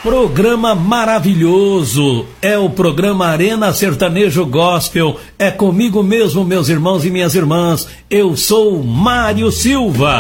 Programa maravilhoso, é o programa Arena Sertanejo Gospel, é comigo mesmo, meus irmãos e minhas irmãs, eu sou Mário Silva.